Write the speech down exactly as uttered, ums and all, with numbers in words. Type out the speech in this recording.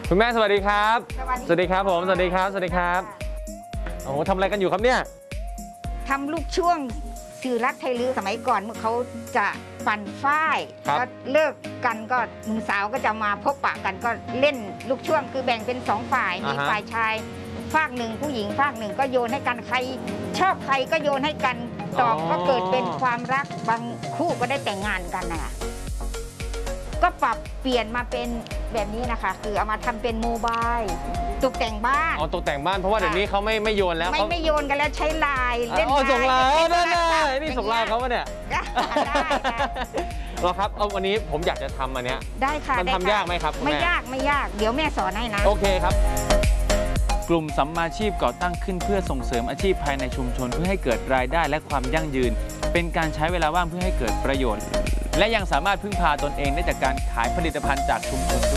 คุณแม่สวัสดีครับสวัสดีครับผมสสวัวัสสดีดีคครัรับบ สวัสดีครับโอ้โหทำอะไรกันอยู่ครับเนี่ยทำลูกช่วงสื่อรักไทยลือสมัยก่อนเมื่อเขาจะปั่นฝ้ายก็เลิกกันก็หนุ่มสาวก็จะมาพบปะกันก็เล่นลูกช่วงคือแบ่งเป็นสองฝ่ายมีฝ่ายชายฝากหนึ่งผู้หญิงฝากหนึ่งก็โยนให้กันใครชอบใครก็โยนให้กันตอบก็เกิดเป็นความรักบางคู่ก็ได้แต่งงานกันนะคะก็ปรับเปลี่ยนมาเป็นแบบนี้นะคะคือเอามาทำเป็นโมบายตกแต่งบ้านอ๋อตกแต่งบ้านเพราะว่าเดี๋ยวนี้เขาไม่ไม่โยนแล้วไม่เขาไม่โยนกันแล้วใช้ไลน์เล่นอ๋อส่งไลน์เล่นั่นโทรศัพท์นี่ส่งไลน์เขาปะเนี่ยได้ได้ค่ะเหรอครับเอาวันนี้ผมอยากจะทำอันเนี้ยได้ค่ะมันด้ทำค่ะยากไหมครับคุณไม่แม่ยากไม่ยากเดี๋ยวแม่สอนให้นะโอเคครับกลุ่มสัมมาชีพก่อตั้งขึ้นเพื่อส่งเสริมอาชีพภายในชุมชนเพื่อให้เกิดรายได้และความยั่งยืน เป็นการใช้เวลาว่างเพื่อให้เกิดประโยชน์ และยังสามารถพึ่งพาตนเองได้จากการขายผลิตภัณฑ์จากชุมชนด้วย